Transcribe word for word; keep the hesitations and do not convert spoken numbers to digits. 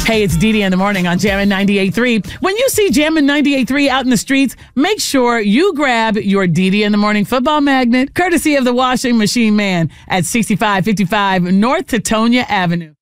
Hey, it's Dee Dee in the morning on Jammin' ninety-eight point three. When you see Jammin' ninety-eight point three out in the streets, make sure you grab your Dee Dee in the morning football magnet, courtesy of the washing machine man at sixty-five fifty-five North Teutonia Avenue.